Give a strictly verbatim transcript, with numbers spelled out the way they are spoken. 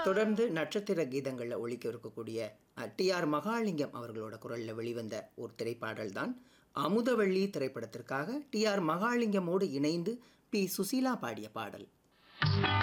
தொடர்ந்து நட்சத்திர கீதங்களில் ஒலிக்க இருக்கக்கூடிய டி ஆர் மகாலிங்கம் அவர்களோட குரலில் வெளிவந்த ஒரு திரைப்பாடல் தான் அமுதவள்ளி திரைப்படத்திற்காக டி ஆர் மகாலிங்கமோடு இணைந்து பி சுசீலா பாடிய பாடல்.